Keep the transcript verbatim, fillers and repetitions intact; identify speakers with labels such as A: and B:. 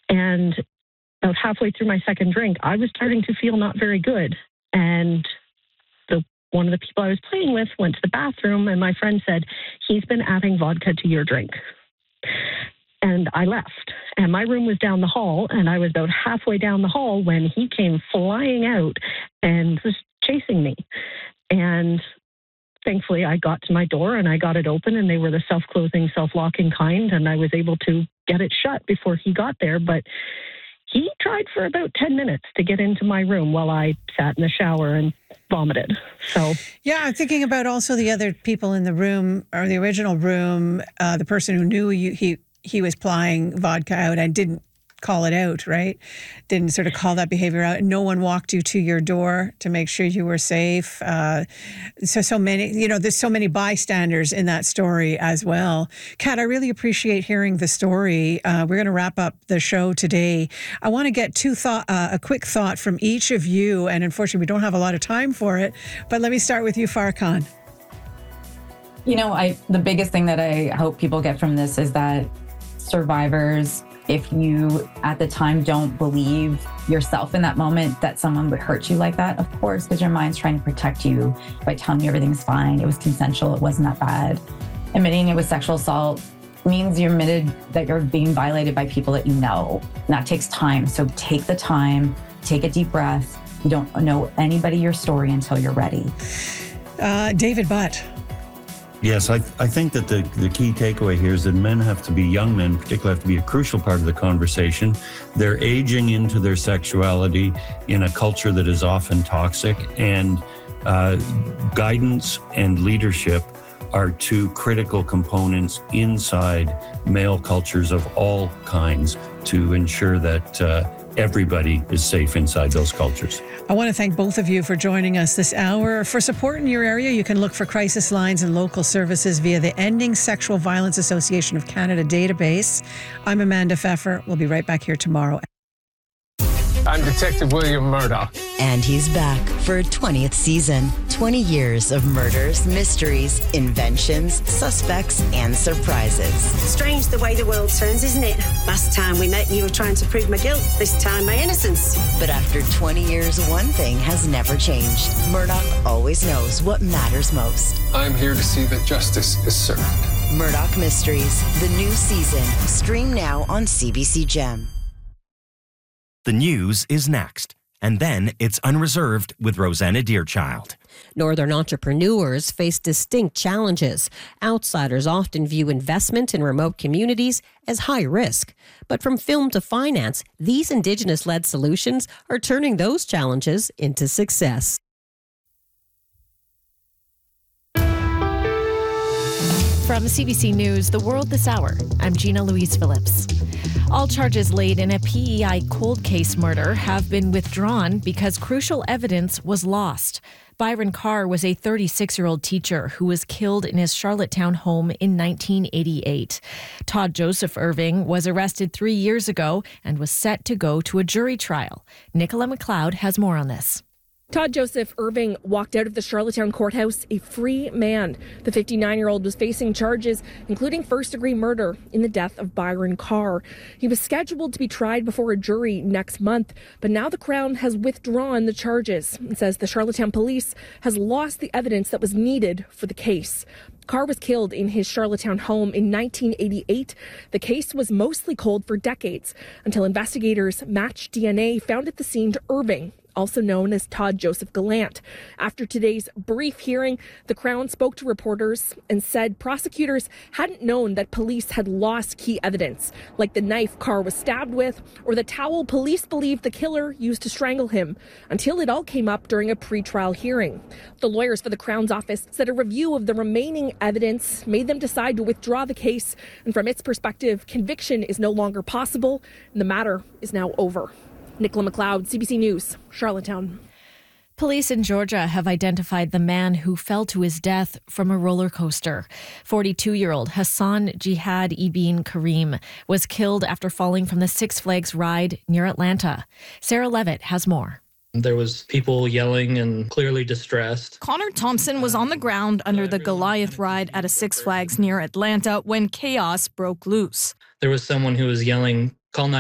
A: And about halfway through my second drink, I was starting to feel not very good. And the one of the people I was playing with went to the bathroom, and my friend said, he's been adding vodka to your drink. And I left. And my room was down the hall, and I was about halfway down the hall when he came flying out and was chasing me. And thankfully, I got to my door, and I got it open, and they were the self-closing, self-locking kind, and I was able to get it shut before he got there. But he tried for about ten minutes to get into my room while I sat in the shower and vomited. So,
B: yeah, I'm thinking about also the other people in the room, or the original room, uh, the person who knew you, he he was plying vodka out and didn't call it out, right? Didn't sort of call that behavior out. No one walked you to your door to make sure you were safe. Uh, so, so many, you know, there's so many bystanders in that story as well. Kat, I really appreciate hearing the story. Uh, we're going to wrap up the show today. I want to get two thought, uh, a quick thought from each of you. And unfortunately, we don't have a lot of time for it, but let me start with you, Farkan.
C: You know, I the biggest thing that I hope people get from this is that survivors, if you at the time don't believe yourself in that moment that someone would hurt you like that, of course, because your mind's trying to protect you by telling you everything's fine. It was consensual. It wasn't that bad. Admitting it was sexual assault means you're admitted that you're being violated by people that you know. And that takes time. So take the time, take a deep breath. You don't know anybody your story until you're ready.
B: Uh, David Butt.
D: Yes, I, I think that the, the key takeaway here is that men have to be, young men particularly, have to be a crucial part of the conversation. They're aging into their sexuality in a culture that is often toxic, and uh, guidance and leadership are two critical components inside male cultures of all kinds to ensure that uh, everybody is safe inside those cultures.
B: I want to thank both of you for joining us this hour. For support in your area, you can look for crisis lines and local services via the Ending Sexual Violence Association of Canada database. I'm Amanda Pfeffer. We'll be right back here tomorrow.
E: I'm Detective William Murdoch.
F: And he's back for a twentieth season. twenty years of murders, mysteries, inventions, suspects, and surprises.
G: Strange the way the world turns, isn't it? Last time we met, you were trying to prove my guilt. This time, my innocence.
F: But after twenty years, one thing has never changed. Murdoch always knows what matters most.
E: I'm here to see that justice is served.
F: Murdoch Mysteries, the new season. Stream now on C B C Gem.
H: The news is next, and then it's Unreserved with Rosanna Deerchild.
I: Northern entrepreneurs face distinct challenges. Outsiders often view investment in remote communities as high risk. But from film to finance, these Indigenous-led solutions are turning those challenges into success.
J: From C B C News, The World This Hour, I'm Gina Louise Phillips. All charges laid in a P E I cold case murder have been withdrawn because crucial evidence was lost. Byron Carr was a thirty-six-year-old teacher who was killed in his Charlottetown home in nineteen eighty-eight. Todd Joseph Irving was arrested three years ago and was set to go to a jury trial. Nicola McLeod has more on this.
K: Todd Joseph Irving walked out of the Charlottetown courthouse a free man. The fifty-nine-year-old was facing charges, including first-degree murder in the death of Byron Carr. He was scheduled to be tried before a jury next month, but now the Crown has withdrawn the charges and says the Charlottetown police has lost the evidence that was needed for the case. Carr was killed in his Charlottetown home in nineteen eighty-eight. The case was mostly cold for decades until investigators matched D N A found at the scene to Irving, also known as Todd Joseph Gallant. After today's brief hearing, the Crown spoke to reporters and said prosecutors hadn't known that police had lost key evidence, like the knife Carr was stabbed with or the towel police believed the killer used to strangle him, until it all came up during a pretrial hearing. The lawyers for the Crown's office said a review of the remaining evidence made them decide to withdraw the case, and from its perspective, conviction is no longer possible, and the matter is now over. Nicola McLeod, C B C News, Charlottetown.
J: Police in Georgia have identified the man who fell to his death from a roller coaster. forty-two-year-old Hassan Jihad Ibn Karim was killed after falling from the Six Flags ride near Atlanta. Sarah Levitt has more.
L: There was people yelling and clearly distressed.
M: Connor Thompson was on the ground under the Goliath ride at a Six Flags near Atlanta when chaos broke loose.
L: There was someone who was yelling, "Call nine one one."